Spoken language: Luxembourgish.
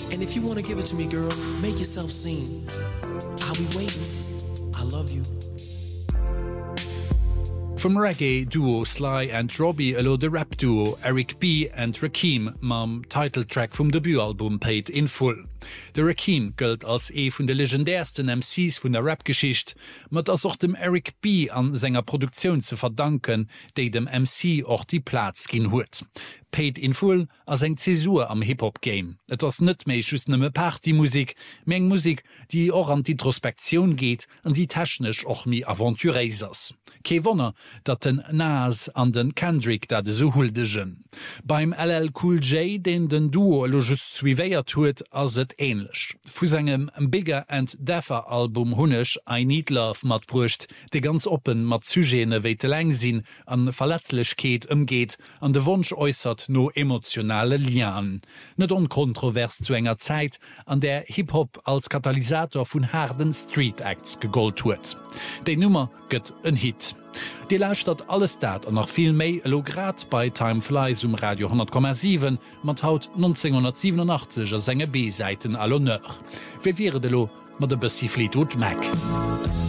And if you want to give it to me, girl, make yourself seen. I'll be waiting. I love you. Vom Reggae-Duo Sly and Robbie elo de Rap-Duo Eric B. and Rakim mam Titeltrack vom Debütalbum Paid in Full. De Rakim gëlt als vun de legendärsten MCs vun der Rap-Geschicht, mat ass auch dem Eric B. an senger Produktion zu verdanken, déi dem MC och die Platz ginn huet. Paid in Full as eng Zäsur am Hip-Hop-Game. Et ass net méi just nëmme Partymusik, még Musik, die och an d'Introspektion geht an die technisch och mi aventureisers. Kei Wonner, dat den Nas an den Kendrick dat de so huldegen. Beim LL Cool J, den Duo lo just zwiéiert huet, ass et ähnlich. Fu engem Bigger and Deffer Album hunnech I Need Love mat brucht, de ganz open mat Zygene wéite leng sinn an Verletzlichkeet ëmgeht, an de Wunsch äußert no emotionale Lianen. Net unkontrovers zu enger Zeit, an der Hip-Hop als Katalysator vun harden Street Acts gegolt huet. De Nummer gëtt en Hit. Die lauscht dat alles dat an noch viel méi lograt bei Time Flies Radio 10,7 mat haut 1987 Sänge B-Seiten all noch. Wie wäre de lo mat de Bessie Fleetwood Mac?